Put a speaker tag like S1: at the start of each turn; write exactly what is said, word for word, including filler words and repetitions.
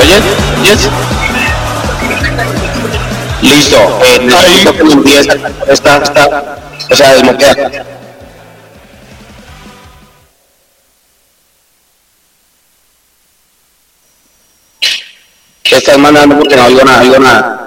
S1: oyes? ¿Oyes? Listo, eh, necesito que me envíes esta, esta, o sea, desbloquea. ¿Qué estás mandando? Porque no oigo nada, oigo nada.